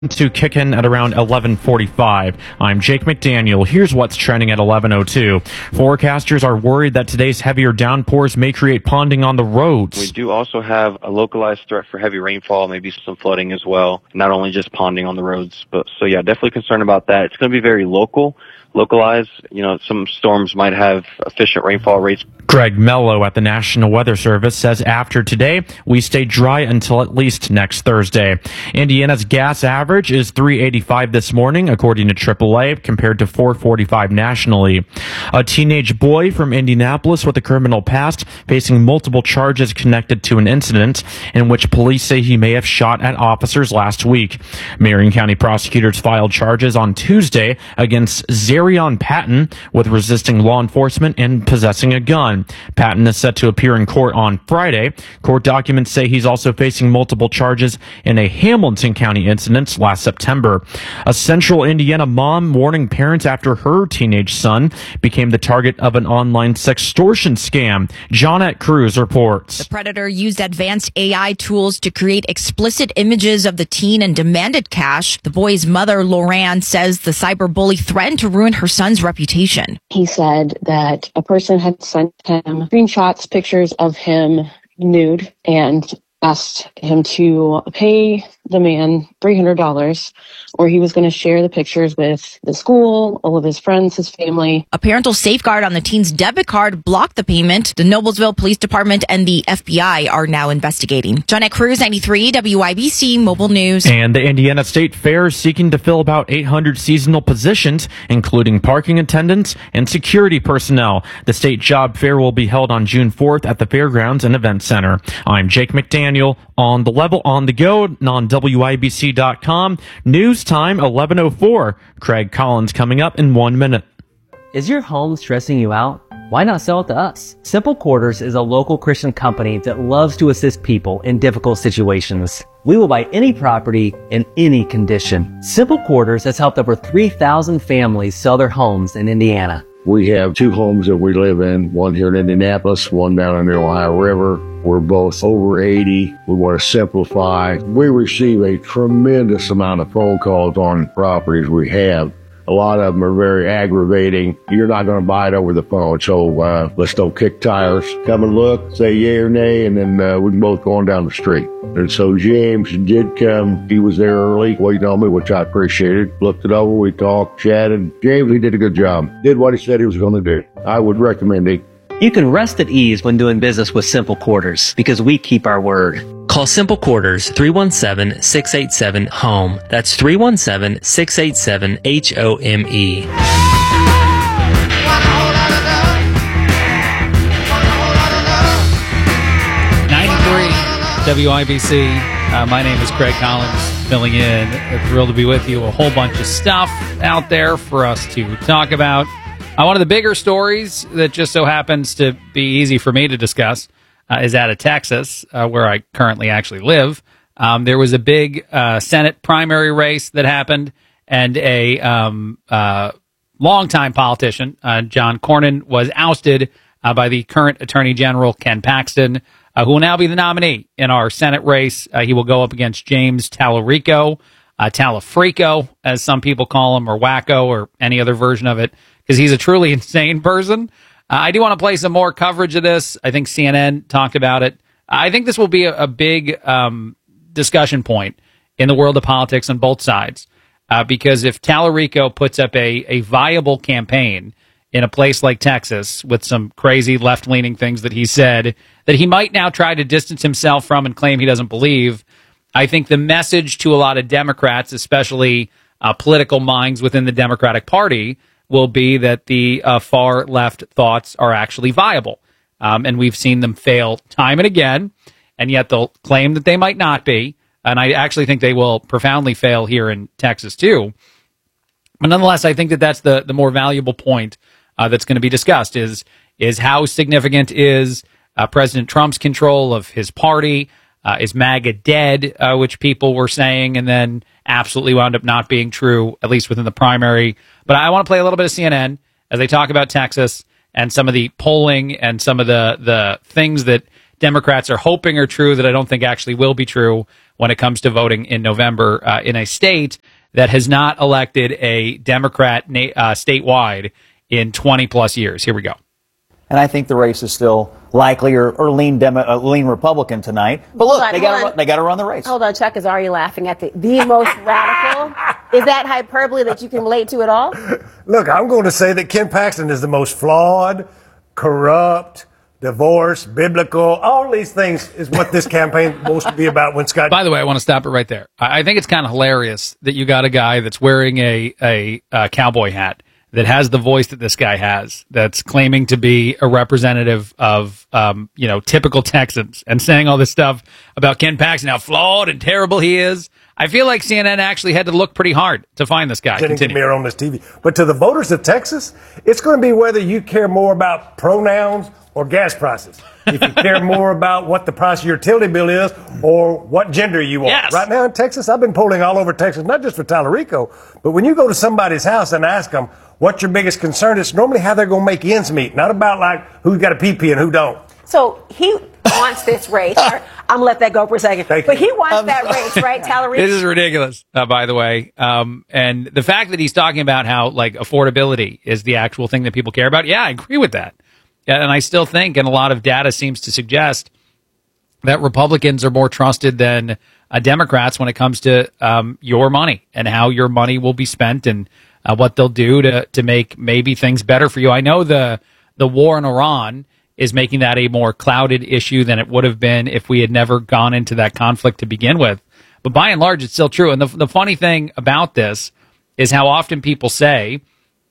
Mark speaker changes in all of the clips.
Speaker 1: To kick in at around 11:45. I'm Jake McDaniel. Here's what's trending at 11:02. Forecasters are worried that today's heavier downpours may create ponding on the roads.
Speaker 2: We do also have a localized threat for heavy rainfall, maybe some flooding as well. Not only just ponding on the roads, but so yeah, definitely concerned about that. It's going to be very localized. You know, some storms might have efficient rainfall rates.
Speaker 1: Greg Mello at the National Weather Service says after today, we stay dry until at least next Thursday. Indiana's gas average is $3.85 this morning, according to AAA, compared to $4.45 nationally. A teenage boy from Indianapolis with a criminal past facing multiple charges connected to an incident in which police say he may have shot at officers last week. Marion County prosecutors filed charges on Tuesday against Zarion Patton with resisting law enforcement and possessing a gun. Patton is set to appear in court on Friday. Court documents say he's also facing multiple charges in a Hamilton County incident last September. A Central Indiana mom warning parents after her teenage son became the target of an online sextortion scam. Johnette Cruz reports.
Speaker 3: The predator used advanced AI tools to create explicit images of the teen and demanded cash. The boy's mother, Loran, says the cyberbully threatened to ruin her son's reputation.
Speaker 4: He said that a person had sent him screenshots, pictures of him nude, and asked him to pay the man $300 or he was going to share the pictures with the school, all of his friends, his family.
Speaker 3: A parental safeguard on the teen's debit card blocked the payment. The Noblesville Police Department and the FBI are now investigating. Johnette Cruz, 93 WIBC Mobile News.
Speaker 1: And the Indiana State Fair is seeking to fill about 800 seasonal positions, including parking attendants and security personnel. The state job fair will be held on June 4th at the Fairgrounds and Event Center. I'm Jake McDaniel. On the level, on the go, on WIBC.com. News time, 11:04. Craig Collins coming up in 1 minute.
Speaker 5: Is your home stressing you out? Why not sell it to us? Simple Quarters is a local Christian company that loves to assist people in difficult situations. We will buy any property in any condition. Simple Quarters has helped over 3,000 families sell their homes in Indiana.
Speaker 6: We have two homes that we live in, one here in Indianapolis, one down in the Ohio River. We're both over 80. We want to simplify. We receive a tremendous amount of phone calls on properties we have. A lot of them are very aggravating. You're not going to buy it over the phone, so let's don't kick tires. Come and look, say yay or nay, and then we can both go on down the street. And so James did come. He was there early, waiting on me, which I appreciated. Looked it over, we talked, chatted. James, he did a good job. Did what he said he was going to do. I would recommend it.
Speaker 5: You can rest at ease when doing business with Simple Quarters because we keep our word. Call Simple Quarters 317-687-HOME. That's 317-687-HOME.
Speaker 7: WIBC. My name is Craig Collins, filling in. Thrilled to be with you. A whole bunch of stuff out there for us to talk about. One of the bigger stories that just so happens to be easy for me to discuss is out of Texas, where I currently actually live. There was a big Senate primary race that happened, and a longtime politician, John Cornyn, was ousted by the current Attorney General, Ken Paxton, who will now be the nominee in our Senate race. He will go up against James Talarico, Talafrico, as some people call him, or Wacko, or any other version of it, because he's a truly insane person. I do want to play some more coverage of this. I think CNN talked about it. I think this will be a big discussion point in the world of politics on both sides, because if Talarico puts up a viable campaign in a place like Texas with some crazy left-leaning things that he said that he might now try to distance himself from and claim he doesn't believe, I think the message to a lot of Democrats, especially political minds within the Democratic Party, will be that the far left thoughts are actually viable. And we've seen them fail time and again, and yet they'll claim that they might not be. And I actually think they will profoundly fail here in Texas, too. But nonetheless, I think that that's the more valuable point that's going to be discussed is how significant is President Trump's control of his party? Is MAGA dead, which people were saying, and then absolutely wound up not being true, at least within the primary. But I want to play a little bit of CNN as they talk about Texas and some of the polling and some of the things that Democrats are hoping are true that I don't think actually will be true when it comes to voting in November in a state that has not elected a Democrat statewide in 20 plus years. Here we go.
Speaker 8: And I think the race is still likely or lean Republican tonight. But look, they got to run the race.
Speaker 9: Hold on, Chuck is already laughing at the most radical. Is that hyperbole that you can relate to at all?
Speaker 10: Look, I'm going to say that Ken Paxton is the most flawed, corrupt, divorced, biblical, all these things is what this campaign supposed to be about when Scott...
Speaker 7: By the way, I want to stop it right there. I think it's kind of hilarious that you got a guy that's wearing a cowboy hat that has the voice that this guy has, that's claiming to be a representative of, typical Texans and saying all this stuff about Ken Paxton, how flawed and terrible he is. I feel like CNN actually had to look pretty hard to find this guy.
Speaker 10: Didn't get me on this TV. But to the voters of Texas, it's going to be whether you care more about pronouns or gas prices. If you care more about what the price of your utility bill is or what gender you are.
Speaker 7: Yes.
Speaker 10: Right now in Texas, I've been polling all over Texas, not just for Tallarico, but when you go to somebody's house and ask them what's your biggest concern, it's normally how they're going to make ends meet, not about like who's got a PP and who don't.
Speaker 9: So he wants this race. I'm going to let that go for a second. But he wants that race, right, Tallarico?
Speaker 7: This is ridiculous, by the way. And the fact that he's talking about how, like, affordability is the actual thing that people care about, yeah, I agree with that. And I still think, and a lot of data seems to suggest, that Republicans are more trusted than Democrats when it comes to your money and how your money will be spent and what they'll do to make maybe things better for you. I know the war in Iran is making that a more clouded issue than it would have been if we had never gone into that conflict to begin with. But by and large, it's still true. And the funny thing about this is how often people say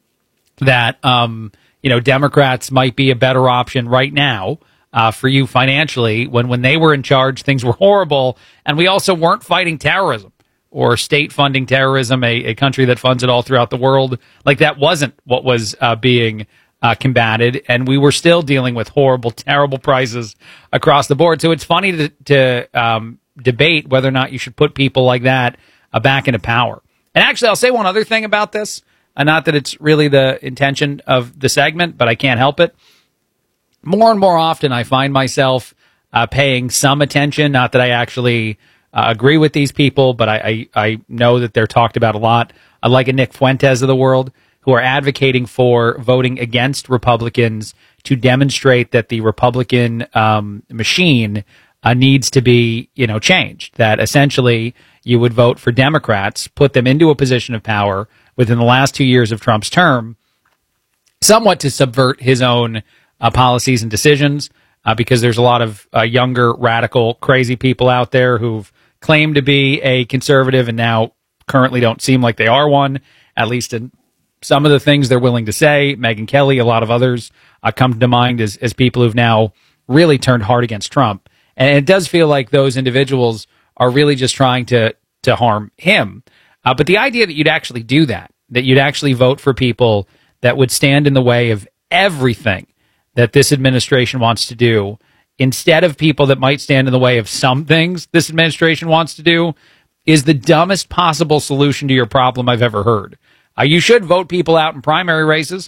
Speaker 7: that, Democrats might be a better option right now for you financially when they were in charge, things were horrible. And we also weren't fighting terrorism or state funding terrorism, a country that funds it all throughout the world. Like that wasn't what was being combated, and we were still dealing with horrible, terrible prices across the board. So it's funny to debate whether or not you should put people like that back into power. And actually, I'll say one other thing about this, not that it's really the intention of the segment, but I can't help it. More and more often, I find myself paying some attention, not that I actually agree with these people, but I know that they're talked about a lot, like a Nick Fuentes of the world, who are advocating for voting against Republicans to demonstrate that the Republican machine needs to be, changed. That essentially you would vote for Democrats, put them into a position of power within the last 2 years of Trump's term, somewhat to subvert his own policies and decisions, because there's a lot of younger, radical, crazy people out there who've claimed to be a conservative and now currently don't seem like they are one, at least in some of the things they're willing to say. Megyn Kelly, a lot of others come to mind as people who've now really turned hard against Trump. And it does feel like those individuals are really just trying to harm him. But the idea that you'd actually do that you'd actually vote for people that would stand in the way of everything that this administration wants to do, instead of people that might stand in the way of some things this administration wants to do, is the dumbest possible solution to your problem I've ever heard. You should vote people out in primary races.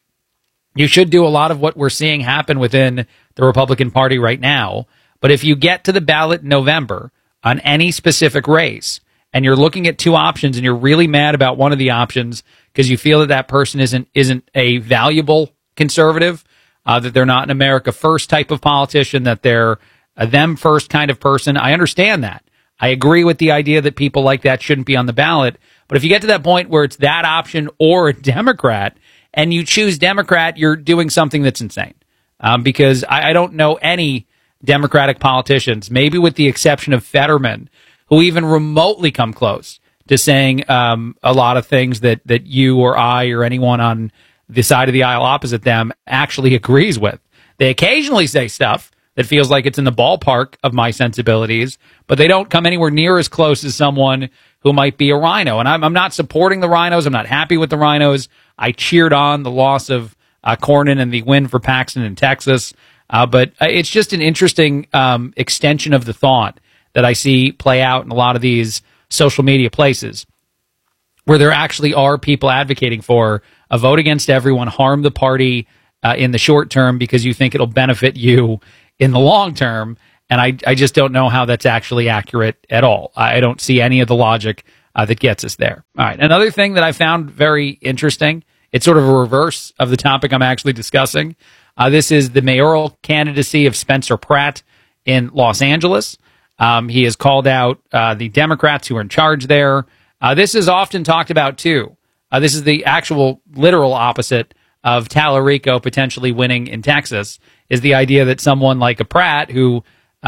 Speaker 7: You should do a lot of what we're seeing happen within the Republican Party right now. But if you get to the ballot in November on any specific race and you're looking at two options and you're really mad about one of the options because you feel that person isn't a valuable conservative, that they're not an America First type of politician, that they're a them first kind of person, I understand that. I agree with the idea that people like that shouldn't be on the ballot. But if you get to that point where it's that option or a Democrat and you choose Democrat, you're doing something that's insane. Because I don't know any Democratic politicians, maybe with the exception of Fetterman, who even remotely come close to saying a lot of things that you or I or anyone on the side of the aisle opposite them actually agrees with. They occasionally say stuff that feels like it's in the ballpark of my sensibilities, but they don't come anywhere near as close as someone who might be a rhino. And I'm not supporting the rhinos. I'm not happy with the rhinos. I cheered on the loss of Cornyn and the win for Paxton in Texas. But it's just an interesting extension of the thought that I see play out in a lot of these social media places, where there actually are people advocating for a vote against everyone, harm the party in the short term because you think it'll benefit you in the long term. And I just don't know how that's actually accurate at all. I don't see any of the logic that gets us there. All right. Another thing that I found very interesting, it's sort of a reverse of the topic I'm actually discussing. This is the mayoral candidacy of Spencer Pratt in Los Angeles. He has called out the Democrats who are in charge there. This is often talked about, too. This is the actual literal opposite of Tallarico potentially winning in Texas, is the idea that someone like a Pratt, who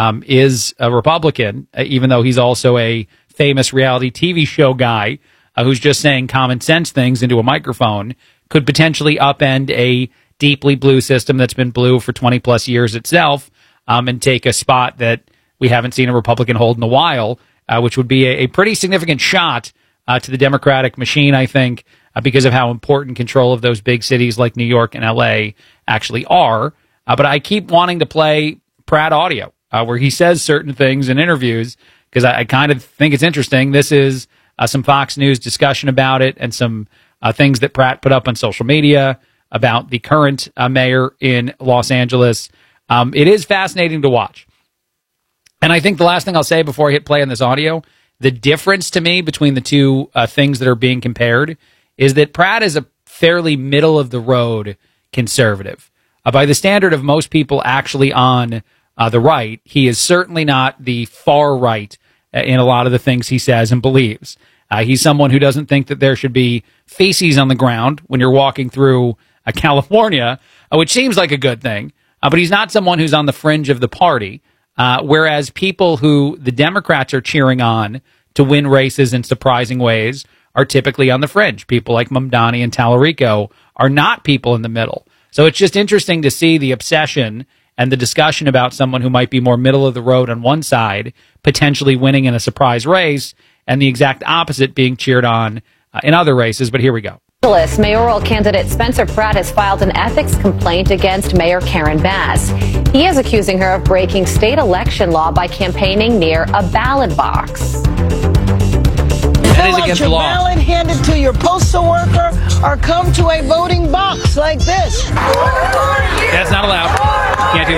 Speaker 7: is a Republican, even though he's also a famous reality TV show guy who's just saying common sense things into a microphone, could potentially upend a deeply blue system that's been blue for 20 plus years itself, and take a spot that we haven't seen a Republican hold in a while, which would be a pretty significant shot to the Democratic machine, I think, because of how important control of those big cities like New York and LA actually are. But I keep wanting to play Pratt audio, where he says certain things in interviews, because I kind of think it's interesting. This is some Fox News discussion about it and some things that Pratt put up on social media about the current mayor in Los Angeles. It is fascinating to watch. And I think the last thing I'll say before I hit play on this audio, the difference to me between the two things that are being compared is that Pratt is a fairly middle-of-the-road conservative. By the standard of most people actually on the right, he is certainly not the far right in a lot of the things he says and believes. He's someone who doesn't think that there should be feces on the ground when you're walking through California, which seems like a good thing. But he's not someone who's on the fringe of the party. Whereas people who the Democrats are cheering on to win races in surprising ways are typically on the fringe. People like Mamdani and Tallarico are not people in the middle. So it's just interesting to see the obsession and the discussion about someone who might be more middle of the road on one side, potentially winning in a surprise race, and the exact opposite being cheered on in other races. But here we go.
Speaker 11: Mayoral candidate Spencer Pratt has filed an ethics complaint against Mayor Karen Bass. He is accusing her of breaking state election law by campaigning near a ballot box.
Speaker 7: That is against the law.
Speaker 12: Ballot, hand it to your postal worker, or come to a voting box like this.
Speaker 7: That's not allowed. Can't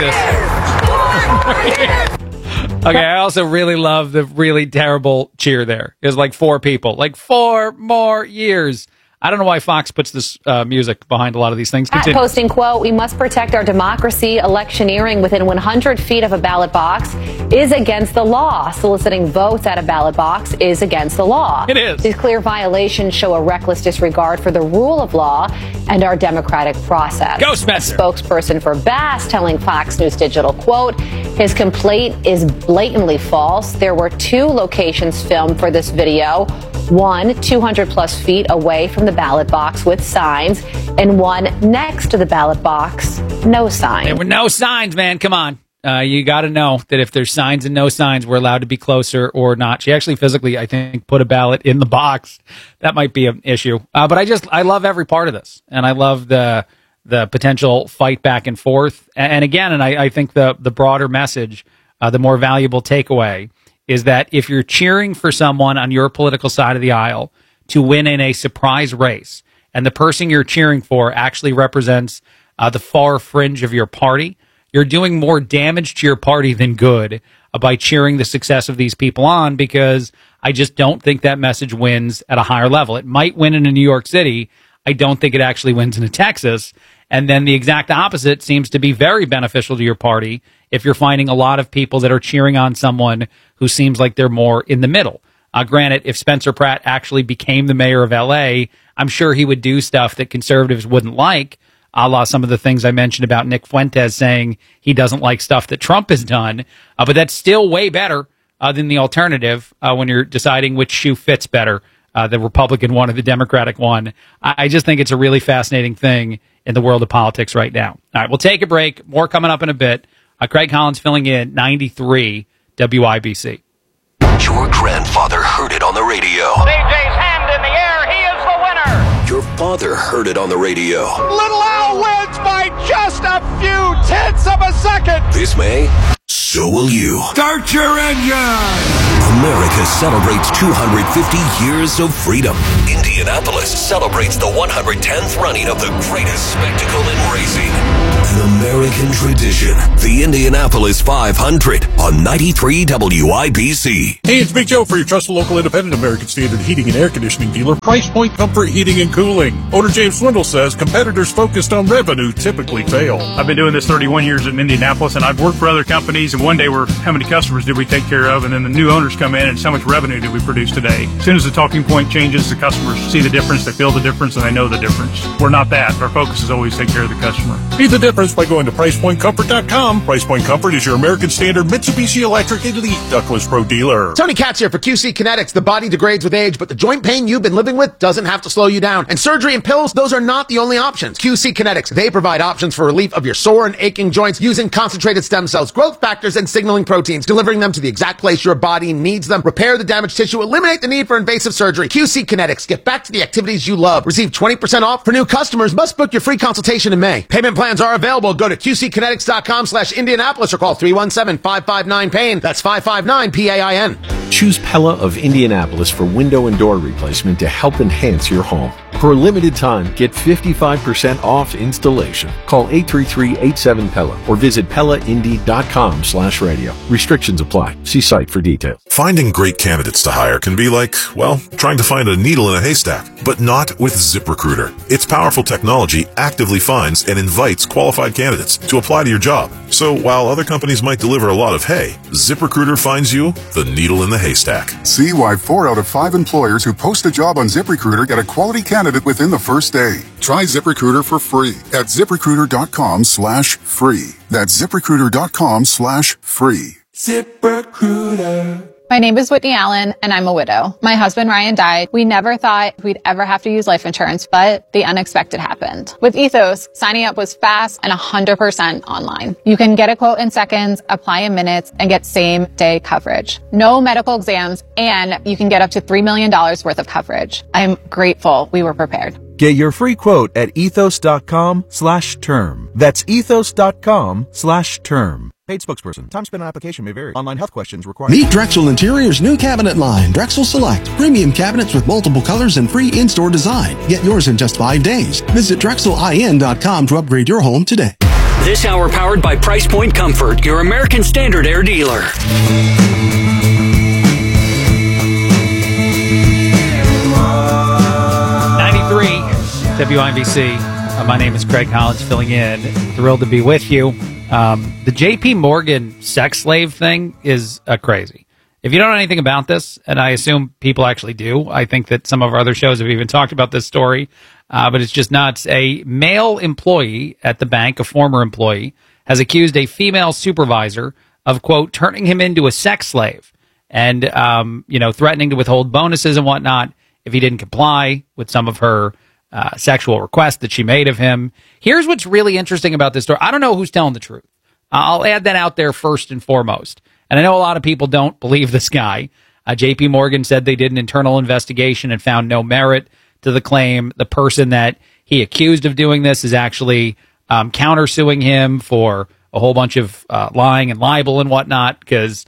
Speaker 7: do this. Okay, I also really love the really terrible cheer there. There's like 4 people. Like 4 more years. I don't know why Fox puts this music behind a lot of these things.
Speaker 11: Continue. Posting, quote, "We must protect our democracy. Electioneering within 100 feet of a ballot box is against the law. Soliciting votes at a ballot box is against the law.
Speaker 7: It is.
Speaker 11: These clear violations show a reckless disregard for the rule of law and our democratic process."
Speaker 7: Go, Spencer.
Speaker 11: A spokesperson for Bass telling Fox News Digital, quote, "His complaint is blatantly false. There were 2 locations filmed for this video. One 200 plus feet away from the ballot box with signs, and one next to the ballot box, no signs."
Speaker 7: There were no signs, man. Come on. You got to know that if there's signs and no signs, we're allowed to be closer or not. She actually physically, I think, put a ballot in the box. That might be an issue. But I love every part of this. And I love the potential fight back and forth. And again, and I think the broader message, the more valuable takeaway, is that if you're cheering for someone on your political side of the aisle to win in a surprise race, and the person you're cheering for actually represents the far fringe of your party, you're doing more damage to your party than good by cheering the success of these people on, because I just don't think that message wins at a higher level. It might win in a New York City. I don't think it actually wins in a Texas. And then the exact opposite seems to be very beneficial to your party if you're finding a lot of people that are cheering on someone who seems like they're more in the middle. Granted, if Spencer Pratt actually became the mayor of LA, I'm sure he would do stuff that conservatives wouldn't like, a la some of the things I mentioned about Nick Fuentes saying he doesn't like stuff that Trump has done. But that's still way better than the alternative when you're deciding which shoe fits better, the Republican one or the Democratic one. I just think it's a really fascinating thing in the world of politics right now. All right, we'll take a break. More coming up in a bit. Craig Collins filling in 93 WIBC.
Speaker 13: Your grandfather heard it on the radio.
Speaker 14: DJ's hand in the air. He is the winner.
Speaker 13: Your father heard it on the radio.
Speaker 14: Little Al wins by just a few tenths of a second.
Speaker 13: This May, so will you.
Speaker 14: Start your engine.
Speaker 13: America celebrates 250 years of freedom. Indiana Indianapolis celebrates the 110th running of the greatest spectacle in racing. An American tradition, the Indianapolis 500 on 93 WIBC.
Speaker 15: Hey, it's Big Joe for your trusted local independent American Standard heating and air conditioning dealer, Price Point Comfort Heating and Cooling. Owner James Swindle says competitors focused on revenue typically fail.
Speaker 16: I've been doing this 31 years in Indianapolis, and I've worked for other companies, and one day we're, how many customers did we take care of? And then the new owners come in, and how much revenue did we produce today? As soon as the talking point changes, the customers see the difference, they feel the difference, and they know the difference. We're not that. Our focus is always take care of the customer.
Speaker 15: Be the difference by going to PricePointComfort.com. Price Point Comfort is your American Standard Mitsubishi Electric Elite Douglas Pro dealer.
Speaker 17: Tony Katz here for QC Kinetics. The body degrades with age, but the joint pain you've been living with doesn't have to slow you down. And surgery and pills, those are not the only options. QC Kinetics, they provide options for relief of your sore and aching joints using concentrated stem cells, growth factors, and signaling proteins, delivering them to the exact place your body needs them. Repair the damaged tissue, eliminate the need for invasive surgery. QC Kinetics, get back to the activities you love. Receive 20% off for new customers. Must book your free consultation in May. Payment plans are available. Go to QCkinetics.com/Indianapolis or call 317-559-PAIN. That's 559-PAIN.
Speaker 18: Choose Pella of Indianapolis for window and door replacement to help enhance your home. For a limited time, get 55% off installation. Call 833-87-PELLA or visit PellaIndy.com/radio. Restrictions apply. See site for details.
Speaker 19: Finding great candidates to hire can be like, well, trying to find a needle in a haystack, but not with ZipRecruiter. Its powerful technology actively finds and invites qualified candidates to apply to your job. So while other companies might deliver a lot of hay, ZipRecruiter finds you the needle in the haystack.
Speaker 20: See why 4 out of 5 employers who post a job on ZipRecruiter get a quality candidate within the first day. Try ZipRecruiter for free at ZipRecruiter.com/free. That's ZipRecruiter.com/free.
Speaker 21: ZipRecruiter. My name is Whitney Allen, and I'm a widow. My husband, Ryan, died. We never thought we'd ever have to use life insurance, but the unexpected happened. With Ethos, signing up was fast and 100% online. You can get a quote in seconds, apply in minutes, and get same-day coverage. No medical exams, and you can get up to $3 million worth of coverage. I'm grateful we were prepared.
Speaker 22: Get your free quote at ethos.com/term. That's ethos.com/term. Paid spokesperson. Time spent on application may vary. Online health questions required.
Speaker 23: Meet Drexel Interior's new cabinet line, Drexel Select. Premium cabinets with multiple colors and free in-store design. Get yours in just 5 days. Visit DrexelIN.com to upgrade your home today.
Speaker 24: This hour powered by Price Point Comfort, your American Standard Air dealer.
Speaker 7: 93 WIBC. My name is Craig Collins, filling in. Thrilled to be with you. The J.P. Morgan sex slave thing is crazy. If you don't know anything about this, and I assume people actually do, I think that some of our other shows have even talked about this story, but it's just nuts. A male employee at the bank, a former employee, has accused a female supervisor of, quote, turning him into a sex slave and, threatening to withhold bonuses and whatnot if he didn't comply with some of her sexual requests that she made of him. Here's what's really interesting about this story. I don't know who's telling the truth. I'll add that out there first and foremost. And I know a lot of people don't believe this guy. J.P. Morgan said they did an internal investigation and found no merit to the claim. The person that he accused of doing this is actually countersuing him for a whole bunch of lying and libel and whatnot, because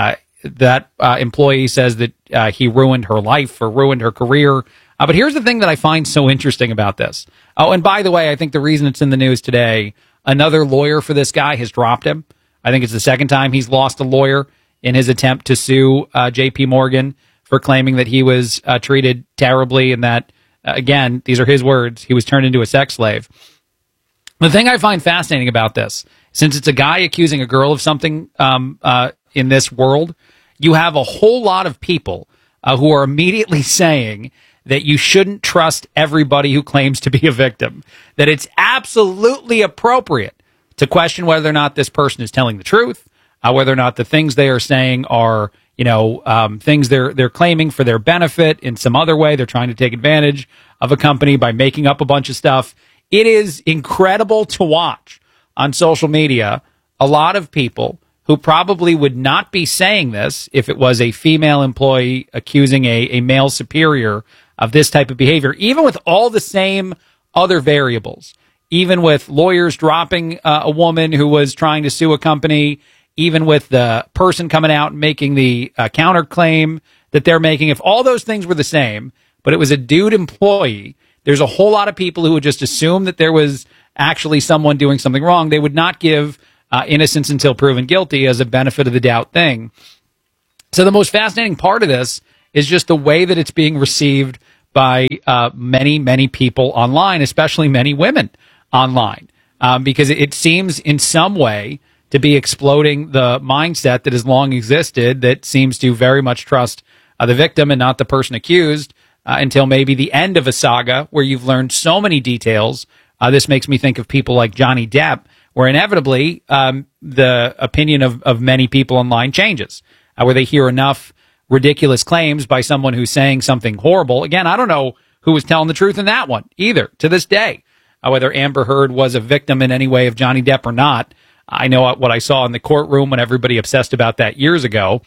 Speaker 7: that employee says that he ruined her life or ruined her career. But here's the thing that I find so interesting about this. Oh, and by the way, I think the reason it's in the news today, another lawyer for this guy has dropped him. I think it's the second time he's lost a lawyer in his attempt to sue J.P. Morgan for claiming that he was treated terribly and that, again, these are his words, he was turned into a sex slave. The thing I find fascinating about this, since it's a guy accusing a girl of something in this world, you have a whole lot of people who are immediately saying that you shouldn't trust everybody who claims to be a victim, that it's absolutely appropriate to question whether or not this person is telling the truth, whether or not the things they are saying are, things they're claiming for their benefit in some other way. They're trying to take advantage of a company by making up a bunch of stuff. It is incredible to watch on social media a lot of people who probably would not be saying this if it was a female employee accusing a male superior of this type of behavior, even with all the same other variables, even with lawyers dropping a woman who was trying to sue a company, even with the person coming out and making the counterclaim that they're making. If all those things were the same, but it was a dude employee. There's a whole lot of people who would just assume that there was actually someone doing something wrong. They would not give innocence until proven guilty as a benefit of the doubt thing. So the most fascinating part of this is just the way that it's being received by many, many people online, especially many women online, because it seems in some way to be exploding the mindset that has long existed that seems to very much trust the victim and not the person accused until maybe the end of a saga where you've learned so many details. This makes me think of people like Johnny Depp, where inevitably the opinion of many people online changes, where they hear enough ridiculous claims by someone who's saying something horrible. Again, I don't know who was telling the truth in that one either to this day, whether Amber Heard was a victim in any way of Johnny Depp or not. I know what I saw in the courtroom when everybody obsessed about that years ago.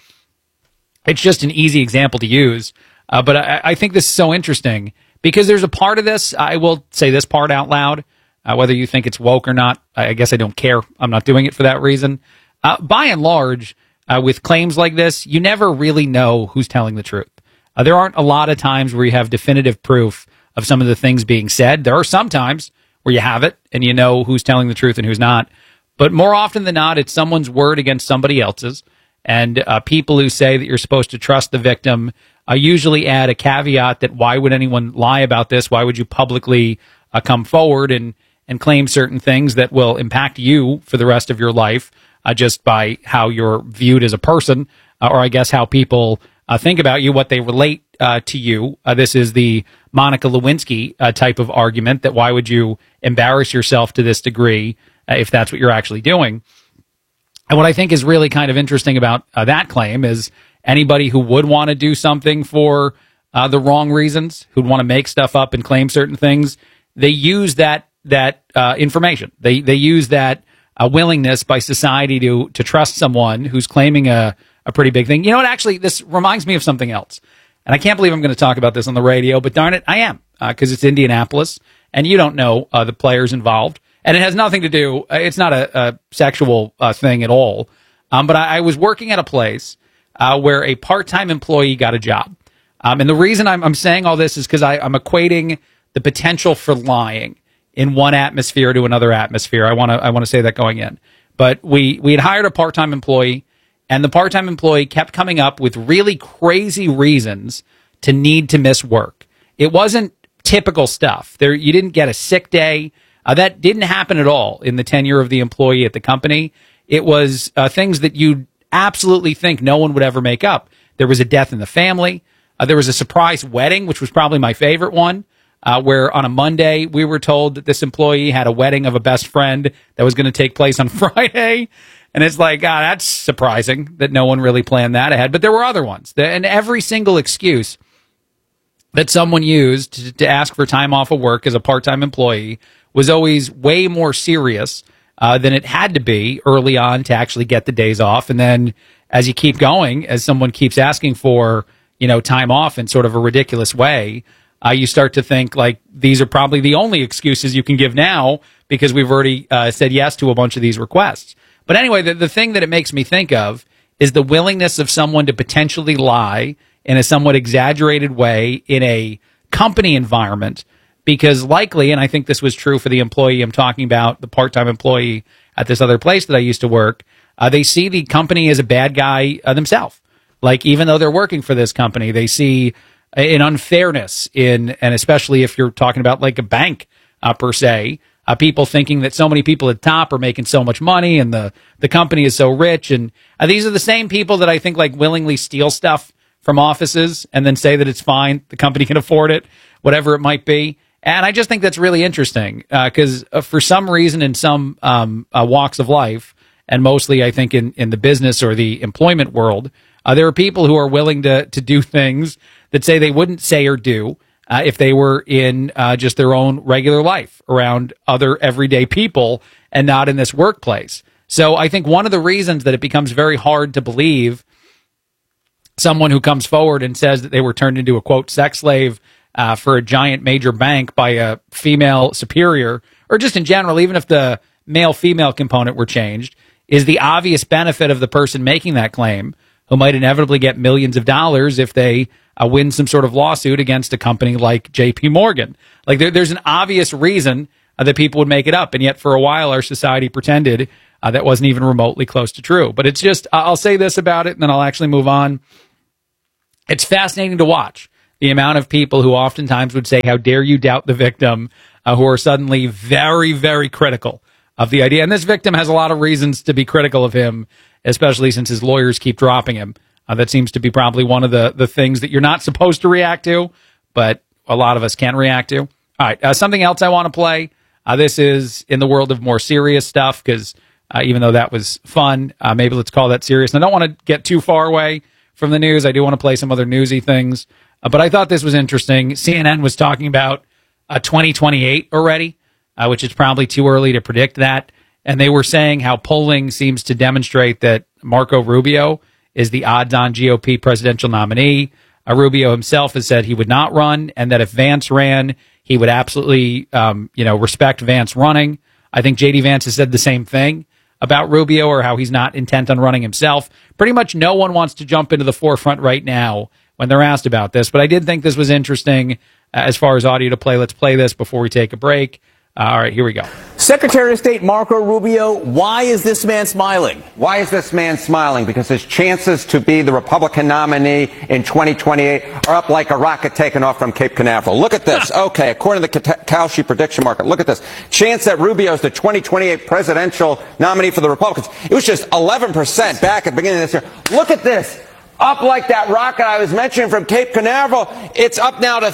Speaker 7: It's just an easy example to use. But I think this is so interesting because there's a part of this, I will say this part out loud, whether you think it's woke or not, I guess I don't care. I'm not doing it for that reason. By and large, with claims like this, you never really know who's telling the truth. There aren't a lot of times where you have definitive proof of some of the things being said. There are some times where you have it and you know who's telling the truth and who's not. But more often than not, it's someone's word against somebody else's. And people who say that you're supposed to trust the victim usually add a caveat that why would anyone lie about this? Why would you publicly come forward and claim certain things that will impact you for the rest of your life just by how you're viewed as a person, or I guess how people think about you, what they relate to you. This is the Monica Lewinsky type of argument that why would you embarrass yourself to this degree if that's what you're actually doing. And what I think is really kind of interesting about that claim is anybody who would want to do something for the wrong reasons, who'd want to make stuff up and claim certain things, they use that information. They use that willingness by society to trust someone who's claiming a pretty big thing. You know what? Actually, this reminds me of something else. And I can't believe I'm going to talk about this on the radio, but darn it, I am, because it's Indianapolis, and you don't know the players involved. And it has nothing to do, it's not a sexual thing at all. But I was working at a place where a part-time employee got a job. And the reason I'm saying all this is because I'm equating the potential for lying in one atmosphere to another atmosphere. I want to say that going in. But we had hired a part-time employee, and the part-time employee kept coming up with really crazy reasons to need to miss work. It wasn't typical stuff. You didn't get a sick day. That didn't happen at all in the tenure of the employee at the company. It was things that you'd absolutely think no one would ever make up. There was a death in the family. There was a surprise wedding, which was probably my favorite one, where on a Monday we were told that this employee had a wedding of a best friend that was going to take place on Friday. And it's like, that's surprising that no one really planned that ahead. But there were other ones. And every single excuse that someone used to ask for time off of work as a part-time employee was always way more serious than it had to be early on to actually get the days off. And then as you keep going, as someone keeps asking for, time off in sort of a ridiculous way, you start to think like these are probably the only excuses you can give now because we've already said yes to a bunch of these requests. But anyway, the thing that it makes me think of is the willingness of someone to potentially lie in a somewhat exaggerated way in a company environment. Because likely, and I think this was true for the employee I'm talking about, the part-time employee at this other place that I used to work, they see the company as a bad guy themselves. Like, even though they're working for this company, they see an unfairness and especially if you're talking about like a bank per se, people thinking that so many people at top are making so much money and the company is so rich. And these are the same people that I think like willingly steal stuff from offices and then say that it's fine, the company can afford it, whatever it might be. And I just think that's really interesting because for some reason in some walks of life, and mostly I think in the business or the employment world, there are people who are willing to do things that say they wouldn't say or do if they were in just their own regular life around other everyday people and not in this workplace. So I think one of the reasons that it becomes very hard to believe someone who comes forward and says that they were turned into a, quote, sex slave for a giant major bank by a female superior, or just in general, even if the male-female component were changed, is the obvious benefit of the person making that claim, who might inevitably get millions of dollars if they win some sort of lawsuit against a company like JP Morgan. Like there's an obvious reason that people would make it up. And yet for a while, our society pretended that wasn't even remotely close to true. But it's just, I'll say this about it and then I'll actually move on. It's fascinating to watch the amount of people who oftentimes would say, how dare you doubt the victim, who are suddenly very, very critical of the idea. And this victim has a lot of reasons to be critical of him, especially since his lawyers keep dropping him. That seems to be probably one of the things that you're not supposed to react to, but a lot of us can react to. All right, something else I want to play. This is in the world of more serious stuff, because even though that was fun, maybe let's call that serious. And I don't want to get too far away from the news. I do want to play some other newsy things. But I thought this was interesting. CNN was talking about 2028 already, which is probably too early to predict that. And they were saying how polling seems to demonstrate that Marco Rubio is the odds-on GOP presidential nominee. Rubio himself has said he would not run, and that if Vance ran, he would absolutely, respect Vance running. I think J.D. Vance has said the same thing about Rubio, or how he's not intent on running himself. Pretty much no one wants to jump into the forefront right now when they're asked about this, but I did think this was interesting as far as audio to play. Let's play this before we take a break. All right, here we go.
Speaker 1: Secretary of State Marco Rubio, why is this man smiling?
Speaker 2: Why is this man smiling? Because his chances to be the Republican nominee in 2028 are up like a rocket taken off from Cape Canaveral. Look at this. Okay, according to the Kalshi prediction market, look at this. Chance that Rubio is the 2028 presidential nominee for the Republicans. It was just 11% back at the beginning of this year. Look at this. Up like that rocket I was mentioning from Cape Canaveral. It's up now to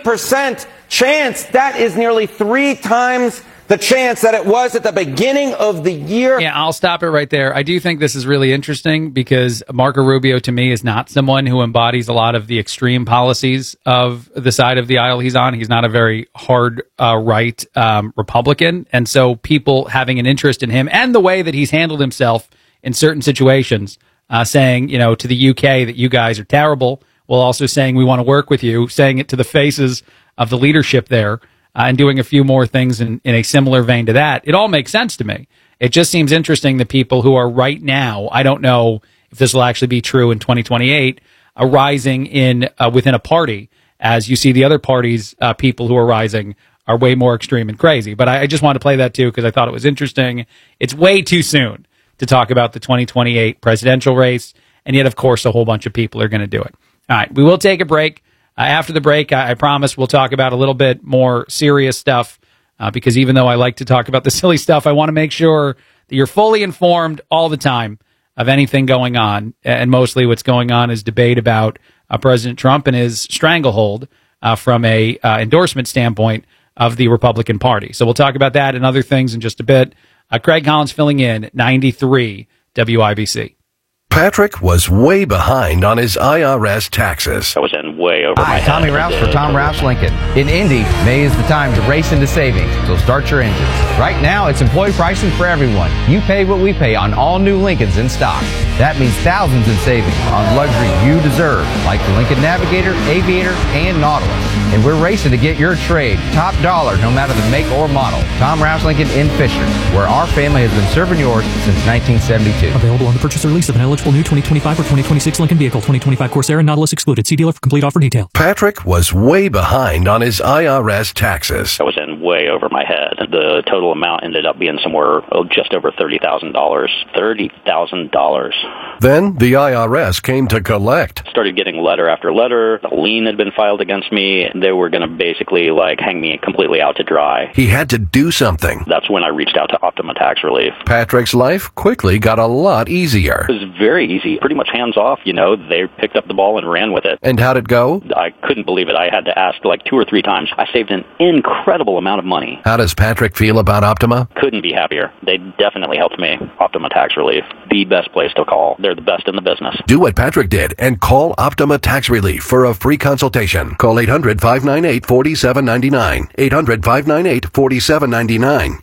Speaker 2: 30% chance. That is nearly 3 times the chance that it was at the beginning of the year.
Speaker 7: Yeah, I'll stop it right there. I do think this is really interesting because Marco Rubio, to me, is not someone who embodies a lot of the extreme policies of the side of the aisle he's on. He's not a very hard right Republican. And so people having an interest in him and the way that he's handled himself in certain situations, saying, to the UK that you guys are terrible, while also saying we want to work with you, saying it to the faces of the leadership there, and doing a few more things in a similar vein to that. It all makes sense to me. It just seems interesting that people who are right now, I don't know if this will actually be true in 2028, are rising in within a party, as you see the other parties, people who are rising are way more extreme and crazy. But I just wanted to play that too because I thought it was interesting. It's way too soon to talk about the 2028 presidential race, and yet, of course, a whole bunch of people are going to do it. All right, we will take a break. After the break, I promise we'll talk about a little bit more serious stuff because even though I like to talk about the silly stuff, I want to make sure that you're fully informed all the time of anything going on. And mostly what's going on is debate about President Trump and his stranglehold from a endorsement standpoint of the Republican Party. So we'll talk about that and other things in just a bit. Craig Collins filling in, 93 WIBC.
Speaker 13: Patrick was way behind on his IRS taxes.
Speaker 3: I was in way over my head.
Speaker 4: Tommy Rouse for Tom Rouse Lincoln. In Indy, May is the time to race into savings, so start your engines. Right now, it's employee pricing for everyone. You pay what we pay on all new Lincolns in stock. That means thousands in savings on luxury you deserve, like the Lincoln Navigator, Aviator, and Nautilus. And we're racing to get your trade top dollar, no matter the make or model. Tom Rouse Lincoln in Fisher, where our family has been serving yours since 1972.
Speaker 25: Available on the purchase or lease of an eligible new 2025 or 2026 Lincoln vehicle. 2025 Corsair and Nautilus excluded. See dealer for complete offer detail.
Speaker 13: Patrick was way behind on his IRS taxes.
Speaker 3: I was in way over my head. The total amount ended up being somewhere just over $30,000. $30,000.
Speaker 13: Then the IRS came to collect.
Speaker 3: Started getting letter after letter. A lien had been filed against me. They were going to basically hang me completely out to dry.
Speaker 13: He had to do something.
Speaker 3: That's when I reached out to Optima Tax Relief.
Speaker 13: Patrick's life quickly got a lot easier.
Speaker 3: It was very easy, pretty much hands off. They picked up the ball and ran with it.
Speaker 13: And how'd it go?
Speaker 3: I couldn't believe it. I had to ask 2 or 3 times. I saved an incredible amount of money.
Speaker 13: How does Patrick feel about Optima?
Speaker 3: Couldn't be happier. They definitely helped me. Optima Tax Relief, the best place to call. They're the best in the business.
Speaker 13: Do what Patrick did and call Optima Tax Relief for a free consultation. Call 800-598-4799. 800-598-4799.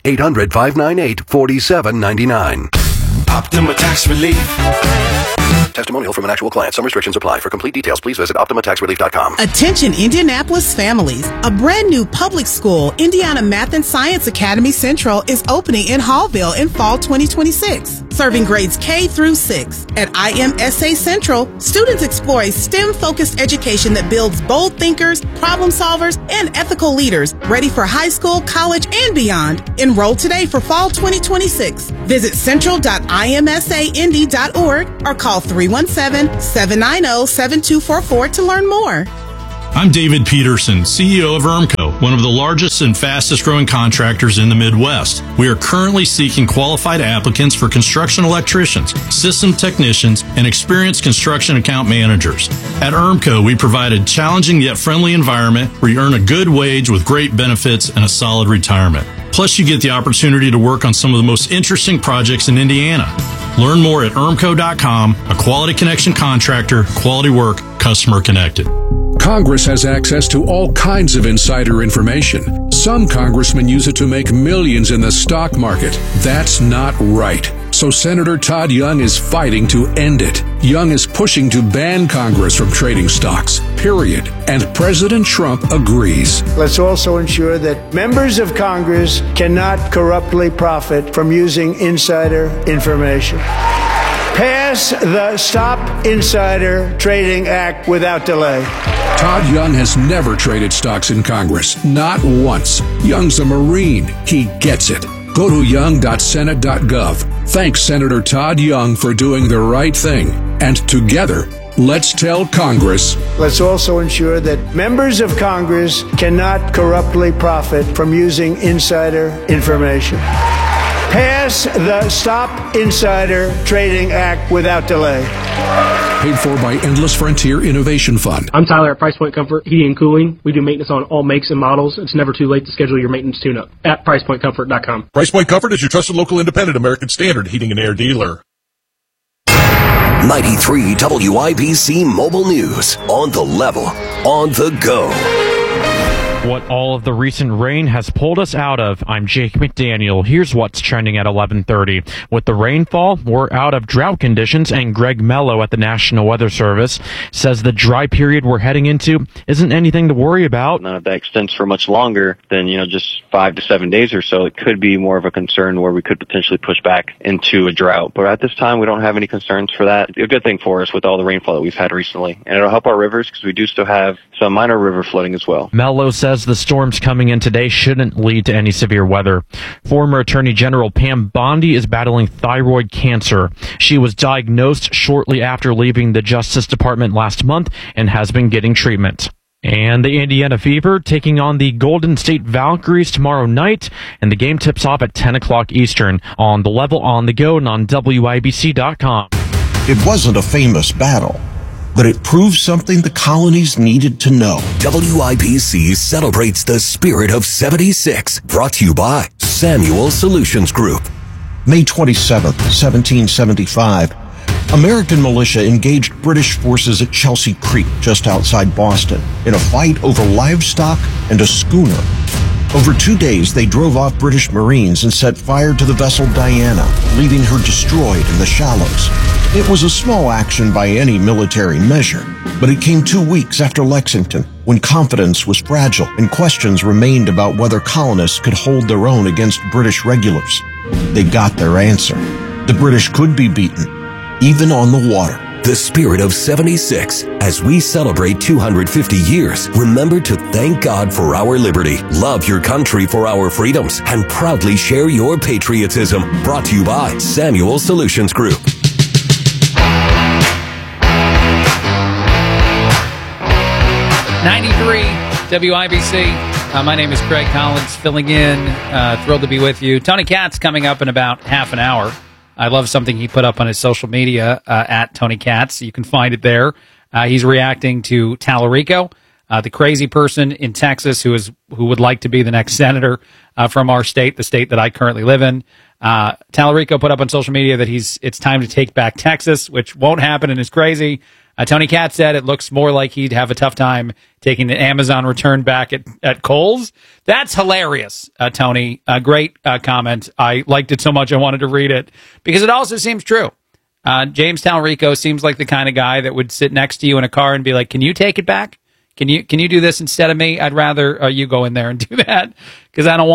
Speaker 13: 800-598-4799. Optima Tax Relief. Testimonial from an actual client. Some restrictions apply. For complete details, please visit OptimaTaxRelief.com.
Speaker 26: Attention Indianapolis families. A brand new public school, Indiana Math and Science Academy Central, is opening in Hallville in fall 2026. serving grades K through 6. At IMSA Central, students explore a STEM-focused education that builds bold thinkers, problem solvers, and ethical leaders ready for high school, college, and beyond. Enroll today for fall 2026. Visit central.imsaindy.org or call 317-790-7244 to learn more.
Speaker 5: I'm David Peterson, CEO of ERMCO, one of the largest and fastest growing contractors in the Midwest. We are currently seeking qualified applicants for construction electricians, system technicians, and experienced construction account managers. At ERMCO, we provide a challenging yet friendly environment where you earn a good wage with great benefits and a solid retirement. Plus, you get the opportunity to work on some of the most interesting projects in Indiana. Learn more at ERMCO.com, a quality connection contractor, quality work, customer connected.
Speaker 6: Congress has access to all kinds of insider information. Some congressmen use it to make millions in the stock market. That's not right. So Senator Todd Young is fighting to end it. Young is pushing to ban Congress from trading stocks, period. And President Trump agrees.
Speaker 8: Let's also ensure that members of Congress cannot corruptly profit from using insider information. Pass the Stop Insider Trading Act without delay.
Speaker 6: Todd Young has never traded stocks in Congress, not once. Young's a Marine. He gets it. Go to young.senate.gov. Thanks Senator Todd Young for doing the right thing. And together, let's tell Congress.
Speaker 8: Let's also ensure that members of Congress cannot corruptly profit from using insider information. Pass the Stop Insider Trading Act without delay.
Speaker 6: Paid for by Endless Frontier Innovation Fund.
Speaker 9: I'm Tyler at Price Point Comfort Heating and Cooling. We do maintenance on all makes and models. It's never too late to schedule your maintenance tune-up at PricePointComfort.com.
Speaker 15: Price Point Comfort is your trusted local independent American Standard heating and air dealer.
Speaker 13: 93 WIBC Mobile News. On the level. On the go.
Speaker 10: What all of the recent rain has pulled us out of. I'm Jake McDaniel. Here's what's trending at 11:30. With the rainfall, we're out of drought conditions, and Greg Mello at the National Weather Service says the dry period we're heading into isn't anything to worry about.
Speaker 12: If that extends for much longer than, just 5 to 7 days or so, it could be more of a concern where we could potentially push back into a drought. But at this time, we don't have any concerns for that. A good thing for us with all the rainfall that we've had recently. And it'll help our rivers because we do still have some minor river flooding as well.
Speaker 10: Mello says the storms coming in today shouldn't lead to any severe weather. Former Attorney General Pam Bondi is battling thyroid cancer. She was diagnosed shortly after leaving the Justice Department last month and has been getting treatment. And the Indiana Fever taking on the Golden State Valkyries tomorrow night, and the game tips off at 10 o'clock Eastern on The Level, on the go, and on WIBC.com.
Speaker 27: It wasn't a famous battle, but it proved something the colonies needed to know.
Speaker 13: WIBC celebrates the spirit of 76. Brought to you by Samuel Solutions Group.
Speaker 27: May 27th, 1775, American militia engaged British forces at Chelsea Creek, just outside Boston, in a fight over livestock and a schooner. Over 2 days, they drove off British Marines and set fire to the vessel Diana, leaving her destroyed in the shallows. It was a small action by any military measure, but it came 2 weeks after Lexington, when confidence was fragile and questions remained about whether colonists could hold their own against British regulars. They got their answer. The British could be beaten, even on the water.
Speaker 13: The spirit of 76. As we celebrate 250 years, remember to thank God for our liberty, love your country for our freedoms, and proudly share your patriotism. Brought to you by Samuel Solutions Group.
Speaker 7: WIBC. My name is Craig Collins, filling in. Thrilled to be with you. Tony Katz coming up in about half an hour. I love something he put up on his social media at Tony Katz. You can find it there. He's reacting to Tallarico, the crazy person in Texas who would like to be the next senator from our state, the state that I currently live in. Tallarico put up on social media that it's time to take back Texas, which won't happen and is crazy. Tony Katz said it looks more like he'd have a tough time taking the Amazon return back at Kohl's. That's hilarious, Tony. Great comment. I liked it so much I wanted to read it because it also seems true. James Tallarico seems like the kind of guy that would sit next to you in a car and be like, "Can you take it back? Can you do this instead of me? I'd rather you go in there and do that because I don't want to."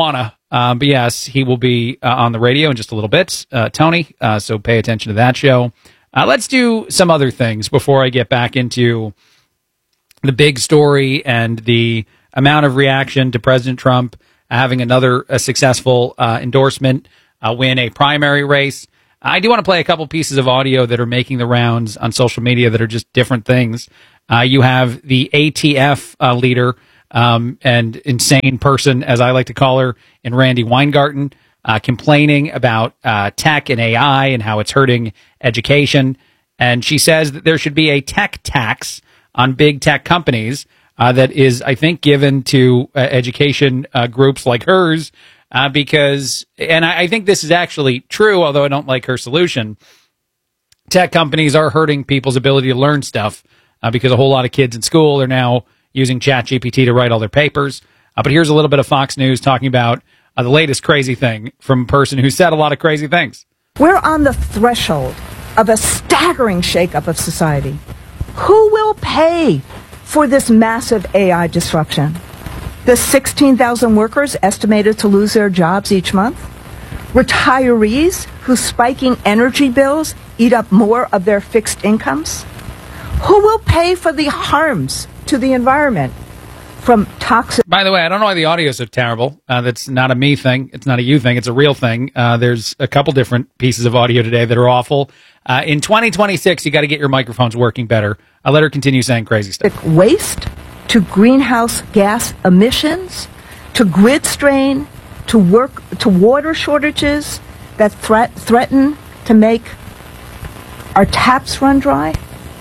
Speaker 7: But yes, he will be on the radio in just a little bit, Tony. So pay attention to that show. Let's do some other things before I get back into the big story and the amount of reaction to President Trump having another successful endorsement win a primary race. I do want to play a couple pieces of audio that are making the rounds on social media that are just different things. You have the ATF leader and insane person, as I like to call her, in Randi Weingarten, complaining about tech and AI and how it's hurting education. And she says that there should be a tech tax on big tech companies that is, I think, given to education groups like hers because, and I think this is actually true, although I don't like her solution, tech companies are hurting people's ability to learn stuff because a whole lot of kids in school are now using ChatGPT to write all their papers. But here's a little bit of Fox News talking about the latest crazy thing from a person who said a lot of crazy things.
Speaker 11: We're on the threshold of a staggering shakeup of society. Who will pay for this massive AI disruption? The 16,000 workers estimated to lose their jobs each month? Retirees whose spiking energy bills eat up more of their fixed incomes? Who will pay for the harms to the environment from toxic...
Speaker 7: By the way, I don't know why the audio is so terrible. That's not a me thing. It's not a you thing. It's a real thing. There's a couple different pieces of audio today that are awful. In 2026, you got to get your microphones working better. I'll let her continue saying crazy stuff.
Speaker 11: Waste to greenhouse gas emissions, to grid strain, to water shortages that threaten to make our taps run dry.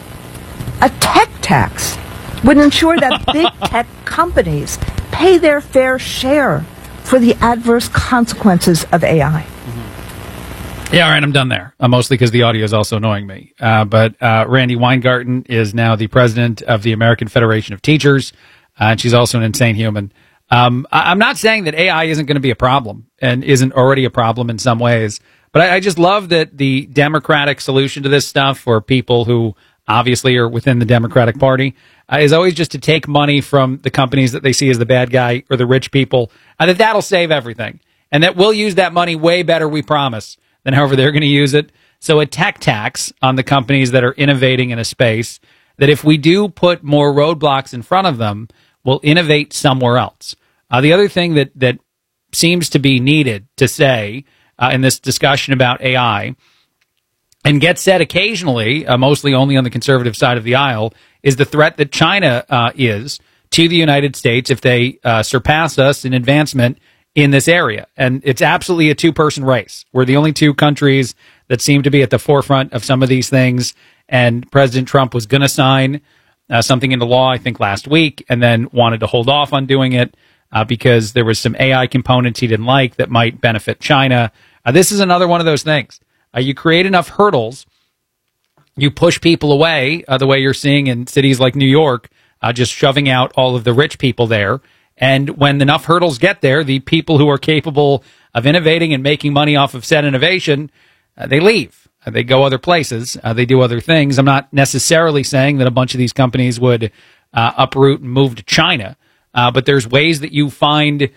Speaker 11: A tech tax would ensure that big tech companies pay their fair share for the adverse consequences of AI.
Speaker 7: Yeah, all right, I'm done there. Mostly because the audio is also annoying me. But Randi Weingarten is now the president of the American Federation of Teachers, and she's also an insane human. I'm not saying that AI isn't going to be a problem and isn't already a problem in some ways, but I just love that the Democratic solution to this stuff for people who obviously are within the Democratic Party is always just to take money from the companies that they see as the bad guy or the rich people, and that'll save everything. And that we'll use that money way better, we promise, than however they're going to use it. So a tech tax on the companies that are innovating in a space that if we do put more roadblocks in front of them, will innovate somewhere else. The other thing that seems to be needed to say in this discussion about AI, and gets said occasionally, mostly only on the conservative side of the aisle, is the threat that China is to the United States if they surpass us in advancement in this area. And it's absolutely a two-person race. We're the only two countries that seem to be at the forefront of some of these things. And President Trump was going to sign something into law, I think, last week, and then wanted to hold off on doing it because there was some AI components he didn't like that might benefit China. This is another one of those things. You create enough hurdles, you push people away, the way you're seeing in cities like New York, just shoving out all of the rich people there. And when enough hurdles get there, the people who are capable of innovating and making money off of said innovation, they leave. They go other places. They do other things. I'm not necessarily saying that a bunch of these companies would uproot and move to China, but there's ways that you find,